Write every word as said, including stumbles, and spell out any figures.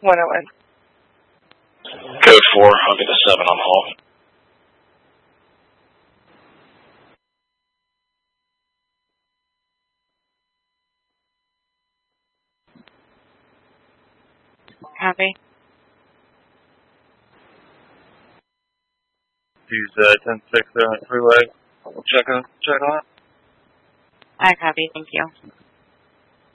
One oh one. Code four, I'll get the seven on hall. Copy. Use uh, ten six there on the freeway. Check on, check on it. I copy, thank you.